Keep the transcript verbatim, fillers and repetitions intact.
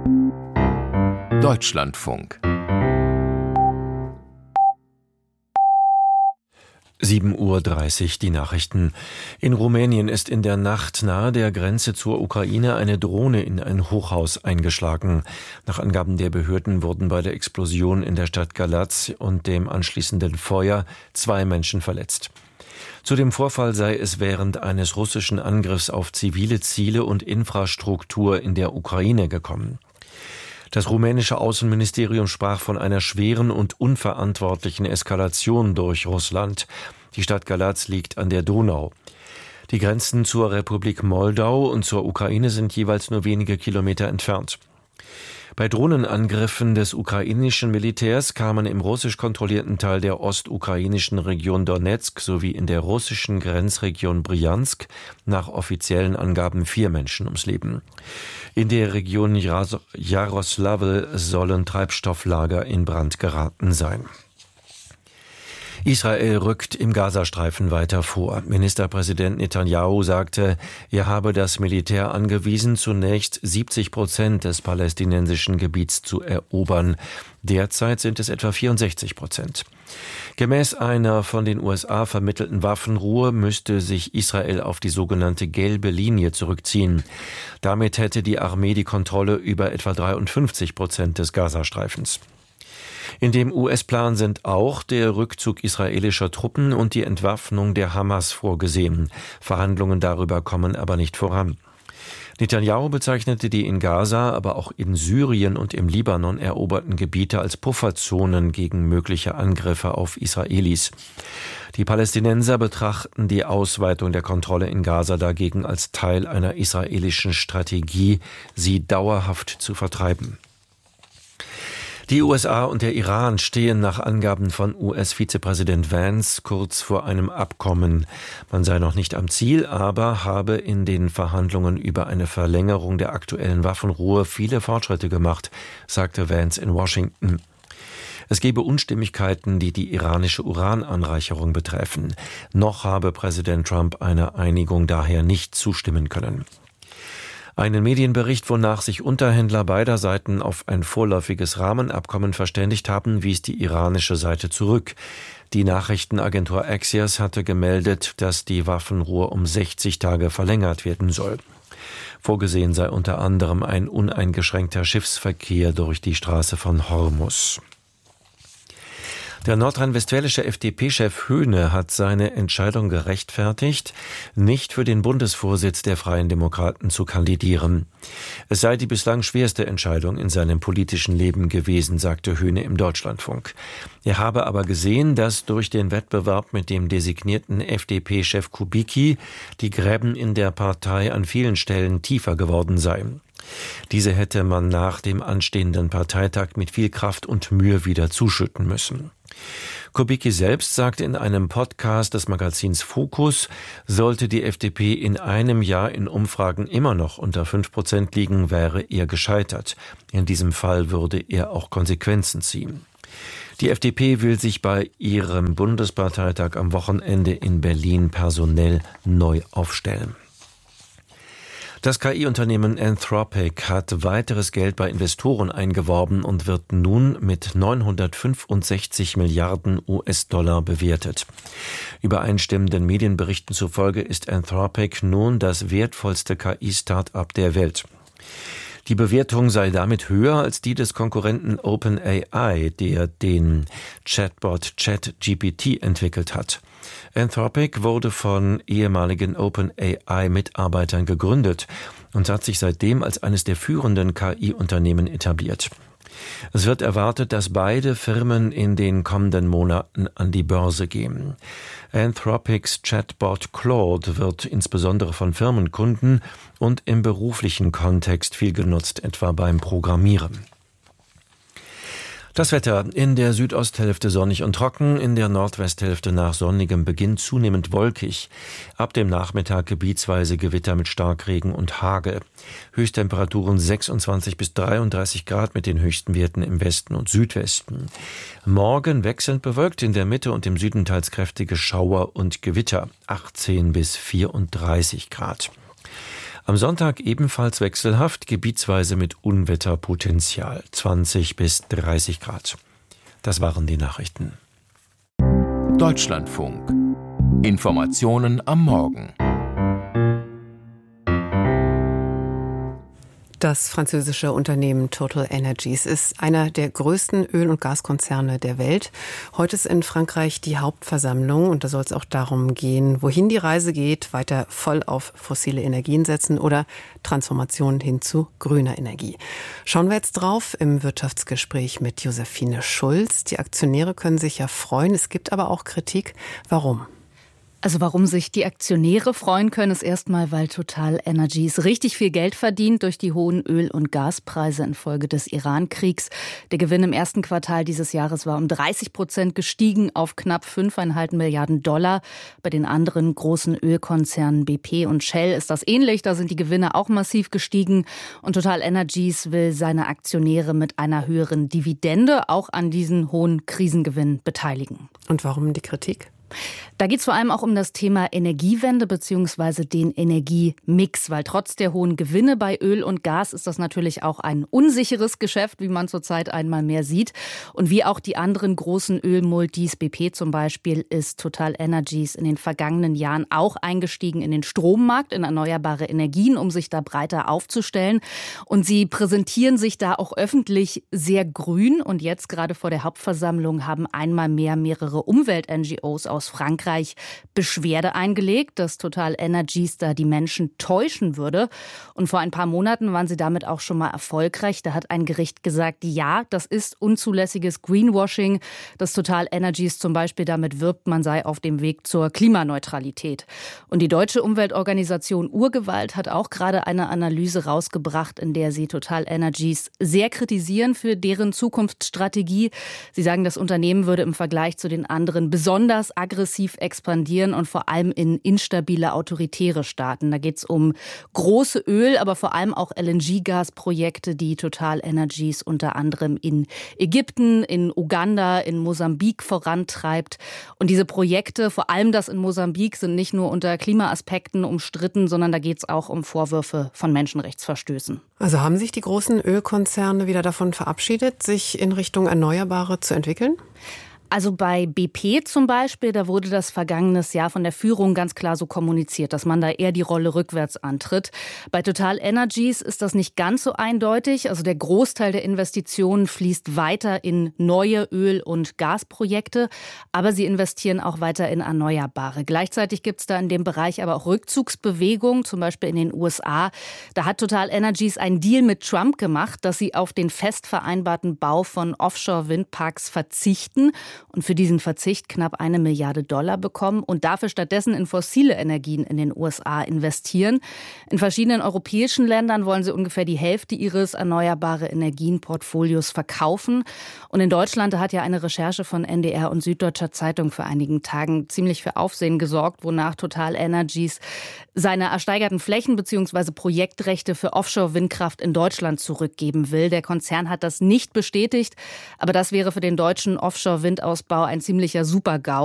Deutschlandfunk. sieben Uhr dreißig, die Nachrichten. In Rumänien ist in der Nacht nahe der Grenze zur Ukraine eine Drohne in ein Hochhaus eingeschlagen. Nach Angaben der Behörden wurden bei der Explosion in der Stadt Galați und dem anschließenden Feuer zwei Menschen verletzt. Zu dem Vorfall sei es während eines russischen Angriffs auf zivile Ziele und Infrastruktur in der Ukraine gekommen. Das rumänische Außenministerium sprach von einer schweren und unverantwortlichen Eskalation durch Russland. Die Stadt Galați liegt an der Donau. Die Grenzen zur Republik Moldau und zur Ukraine sind jeweils nur wenige Kilometer entfernt. Bei Drohnenangriffen des ukrainischen Militärs kamen im russisch kontrollierten Teil der ostukrainischen Region Donezk sowie in der russischen Grenzregion Bryansk nach offiziellen Angaben vier Menschen ums Leben. In der Region Jaroslavl sollen Treibstofflager in Brand geraten sein. Israel rückt im Gazastreifen weiter vor. Ministerpräsident Netanyahu sagte, er habe das Militär angewiesen, zunächst siebzig Prozent des palästinensischen Gebiets zu erobern. Derzeit sind es etwa vierundsechzig Prozent. Gemäß einer von den U S A vermittelten Waffenruhe müsste sich Israel auf die sogenannte gelbe Linie zurückziehen. Damit hätte die Armee die Kontrolle über etwa dreiundfünfzig Prozent des Gazastreifens. In dem U S-Plan sind auch der Rückzug israelischer Truppen und die Entwaffnung der Hamas vorgesehen. Verhandlungen darüber kommen aber nicht voran. Netanyahu bezeichnete die in Gaza, aber auch in Syrien und im Libanon eroberten Gebiete als Pufferzonen gegen mögliche Angriffe auf Israelis. Die Palästinenser betrachten die Ausweitung der Kontrolle in Gaza dagegen als Teil einer israelischen Strategie, sie dauerhaft zu vertreiben. Die U S A und der Iran stehen nach Angaben von U S-Vizepräsident Vance kurz vor einem Abkommen. Man sei noch nicht am Ziel, aber habe in den Verhandlungen über eine Verlängerung der aktuellen Waffenruhe viele Fortschritte gemacht, sagte Vance in Washington. Es gebe Unstimmigkeiten, die die iranische Urananreicherung betreffen. Noch habe Präsident Trump einer Einigung daher nicht zustimmen können. Einen Medienbericht, wonach sich Unterhändler beider Seiten auf ein vorläufiges Rahmenabkommen verständigt haben, wies die iranische Seite zurück. Die Nachrichtenagentur Axios hatte gemeldet, dass die Waffenruhe um sechzig Tage verlängert werden soll. Vorgesehen sei unter anderem ein uneingeschränkter Schiffsverkehr durch die Straße von Hormuz. Der nordrhein-westfälische F D P-Chef Höhne hat seine Entscheidung gerechtfertigt, nicht für den Bundesvorsitz der Freien Demokraten zu kandidieren. Es sei die bislang schwerste Entscheidung in seinem politischen Leben gewesen, sagte Höhne im Deutschlandfunk. Er habe aber gesehen, dass durch den Wettbewerb mit dem designierten F D P-Chef Kubicki die Gräben in der Partei an vielen Stellen tiefer geworden seien. Diese hätte man nach dem anstehenden Parteitag mit viel Kraft und Mühe wieder zuschütten müssen. Kubicki selbst sagte in einem Podcast des Magazins Focus, sollte die F D P in einem Jahr in Umfragen immer noch unter fünf Prozent liegen, wäre er gescheitert. In diesem Fall würde er auch Konsequenzen ziehen. Die F D P will sich bei ihrem Bundesparteitag am Wochenende in Berlin personell neu aufstellen. Das K I-Unternehmen Anthropic hat weiteres Geld bei Investoren eingeworben und wird nun mit neunhundertfünfundsechzig Milliarden U S-Dollar bewertet. Übereinstimmenden Medienberichten zufolge ist Anthropic nun das wertvollste K I-Start-up der Welt. Die Bewertung sei damit höher als die des Konkurrenten OpenAI, der den Chatbot ChatGPT entwickelt hat. Anthropic wurde von ehemaligen OpenAI-Mitarbeitern gegründet und hat sich seitdem als eines der führenden K I-Unternehmen etabliert. Es wird erwartet, dass beide Firmen in den kommenden Monaten an die Börse gehen. Anthropics Chatbot Claude wird insbesondere von Firmenkunden und im beruflichen Kontext viel genutzt, etwa beim Programmieren. Das Wetter: in der Südosthälfte sonnig und trocken, in der Nordwesthälfte nach sonnigem Beginn zunehmend wolkig. Ab dem Nachmittag gebietsweise Gewitter mit Starkregen und Hagel. Höchsttemperaturen sechsundzwanzig bis dreiunddreißig Grad mit den höchsten Werten im Westen und Südwesten. Morgen wechselnd bewölkt, in der Mitte und im Süden teils kräftige Schauer und Gewitter, achtzehn bis vierunddreißig Grad. Am Sonntag ebenfalls wechselhaft, gebietsweise mit Unwetterpotenzial, zwanzig bis dreißig Grad. Das waren die Nachrichten. Deutschlandfunk. Informationen am Morgen. Das französische Unternehmen Total Energies ist einer der größten Öl- und Gaskonzerne der Welt. Heute ist in Frankreich die Hauptversammlung und da soll es auch darum gehen, wohin die Reise geht, weiter voll auf fossile Energien setzen oder Transformation hin zu grüner Energie. Schauen wir jetzt drauf im Wirtschaftsgespräch mit Josephine Schulz. Die Aktionäre können sich ja freuen, es gibt aber auch Kritik. Warum? Also warum sich die Aktionäre freuen können, ist erstmal, weil Total Energies richtig viel Geld verdient durch die hohen Öl- und Gaspreise infolge des Iran-Kriegs. Der Gewinn im ersten Quartal dieses Jahres war um dreißig Prozent gestiegen auf knapp fünfeinhalb Milliarden Dollar. Bei den anderen großen Ölkonzernen B P und Shell ist das ähnlich. Da sind die Gewinne auch massiv gestiegen. Und Total Energies will seine Aktionäre mit einer höheren Dividende auch an diesen hohen Krisengewinn beteiligen. Und warum die Kritik? Da geht es vor allem auch um das Thema Energiewende bzw. den Energiemix, weil trotz der hohen Gewinne bei Öl und Gas ist das natürlich auch ein unsicheres Geschäft, wie man zurzeit einmal mehr sieht. Und wie auch die anderen großen Ölmultis, B P zum Beispiel, ist Total Energies in den vergangenen Jahren auch eingestiegen in den Strommarkt, in erneuerbare Energien, um sich da breiter aufzustellen. Und sie präsentieren sich da auch öffentlich sehr grün. Und jetzt gerade vor der Hauptversammlung haben einmal mehr mehrere Umwelt-N G Os aus Frankreich Beschwerde eingelegt, dass Total Energies da die Menschen täuschen würde. Und vor ein paar Monaten waren sie damit auch schon mal erfolgreich. Da hat ein Gericht gesagt, ja, das ist unzulässiges Greenwashing, dass Total Energies zum Beispiel damit wirbt, man sei auf dem Weg zur Klimaneutralität. Und die deutsche Umweltorganisation Urgewalt hat auch gerade eine Analyse rausgebracht, in der sie Total Energies sehr kritisieren für deren Zukunftsstrategie. Sie sagen, das Unternehmen würde im Vergleich zu den anderen besonders aggressiv expandieren und vor allem in instabile autoritäre Staaten. Da geht es um große Öl, aber vor allem auch L N G-Gasprojekte, die Total Energies unter anderem in Ägypten, in Uganda, in Mosambik vorantreibt. Und diese Projekte, vor allem das in Mosambik, sind nicht nur unter Klimaaspekten umstritten, sondern da geht es auch um Vorwürfe von Menschenrechtsverstößen. Also haben sich die großen Ölkonzerne wieder davon verabschiedet, sich in Richtung Erneuerbare zu entwickeln? Also bei B P zum Beispiel, da wurde das vergangenes Jahr von der Führung ganz klar so kommuniziert, dass man da eher die Rolle rückwärts antritt. Bei Total Energies ist das nicht ganz so eindeutig. Also der Großteil der Investitionen fließt weiter in neue Öl- und Gasprojekte, aber sie investieren auch weiter in Erneuerbare. Gleichzeitig gibt es da in dem Bereich aber auch Rückzugsbewegungen, zum Beispiel in den U S A. Da hat Total Energies einen Deal mit Trump gemacht, dass sie auf den fest vereinbarten Bau von Offshore-Windparks verzichten und für diesen Verzicht knapp eine Milliarde Dollar bekommen und dafür stattdessen in fossile Energien in den U S A investieren. In verschiedenen europäischen Ländern wollen sie ungefähr die Hälfte ihres erneuerbare Energien-Portfolios verkaufen. Und in Deutschland, da hat ja eine Recherche von N D R und Süddeutscher Zeitung vor einigen Tagen ziemlich für Aufsehen gesorgt, wonach Total Energies seine ersteigerten Flächen bzw. Projektrechte für Offshore-Windkraft in Deutschland zurückgeben will. Der Konzern hat das nicht bestätigt, aber das wäre für den deutschen Offshore-Windausbau ein ziemlicher Super-GAU.